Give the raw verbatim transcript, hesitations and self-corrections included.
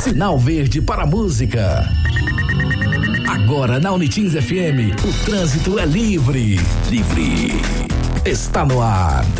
Sinal verde para a música. Agora na Unitins F M, o trânsito é livre. Livre. Está no ar.